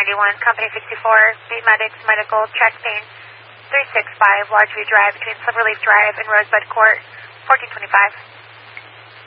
91, Company 64, B Medics Medical, Check Pain, 365, Largeview Drive between Silverleaf Drive and Rosebud Court, 1425.